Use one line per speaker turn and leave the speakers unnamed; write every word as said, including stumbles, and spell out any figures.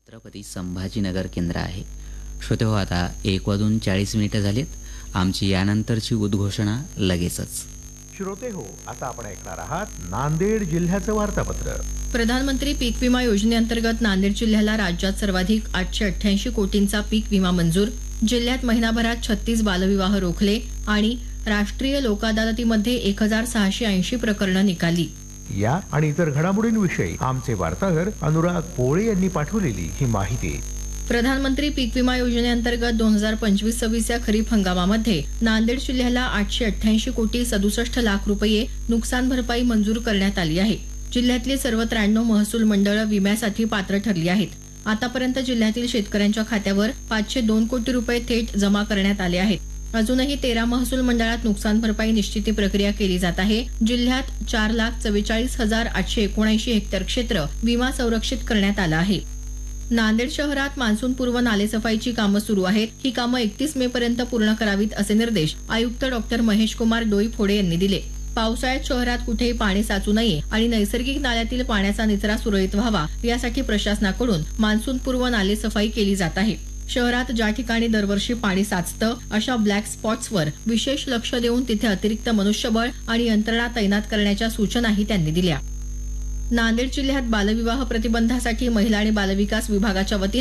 छत्रपती संभाजीनगर केंद्र आहे. श्रोते हो, आता एक वाजून चाळीस मिनिटं झालीत. आमची यानंतरची उद्घोषणा लगेचच.
श्रोते हो, आता आपण ऐकणार आहात नांदेड जिल्ह्याचं वार्तापत्र.
प्रधानमंत्री पीक विमा योजनेअंतर्गत नांदेड जिल्ह्याला राज्यात सर्वाधिक आठशे अठ्ठ्याऐंशी कोटींचा पीक विमा मंजूर. जिल्ह्यात महिनाभरात छत्तीस बालविवाह रोखले आणि राष्ट्रीय लोक अदालतीमध्ये एक हजार सहाशे ऐंशी प्रकरणं निकाली.
या आणि इतर घडामोडींविषयी आमचे वार्ताहर अनुराग पोळे यांनी पाठवलेली ही माहिती.
प्रधानमंत्री पीक विमा योजनेअंतर्गत दोन हजार पंचवीस सव्वीस या खरीप हंगामामध्ये नांदेड जिल्ह्याला आठशे अठ्ठ्याऐंशी कोटी सदुसष्ट लाख रुपये नुकसान भरपाई मंजूर करण्यात आली आहे. जिल्ह्यातली सर्व त्र्याण्णव महसूल मंडळं विम्यासाठी पात्र ठरली आहेत. आतापर्यंत जिल्ह्यातील शेतकऱ्यांच्या खात्यावर पाचशे दोन कोटी रुपये थेट जमा करण्यात आले आहेत. अजूनही तेरा महसूल मंडळात नुकसान भरपाई निश्चिती प्रक्रिया केली जात आहे. जिल्ह्यात चार लाख चव्वेचाळीस हजार आठशे एकोणऐंशी हेक्टर क्षेत्र विमा संरक्षित करण्यात आलं आहे. नांदेड शहरात मान्सूनपूर्व नालेसफाईची कामं सुरू आहेत. ही कामं एकतीस मे पर्यंत पूर्ण करावीत असे निर्देश आयुक्त डॉक्टर महेश कुमार डोईफोडे यांनी दिले. पावसाळ्यात शहरात कुठेही पाणी साचू नये आणि नैसर्गिक नाल्यातील पाण्याचा निचरा सुरळीत व्हावा यासाठी प्रशासनाकडून मान्सूनपूर्व नालेसफाई केली जात आहे. शहरात ज्या ठिकाणी दरवर्षी पाणी साचतं अशा ब्लॅक स्पॉट्सवर विशेष लक्ष देऊन तिथे अतिरिक्त मनुष्यबळ आणि यंत्रणा तैनात करण्याच्या सूचनाही त्यांनी दिल्या. नांदेड जिल्ह्यात बालविवाह प्रतिबंधासाठी महिला आणि बालविकास विभागाच्या वतीनं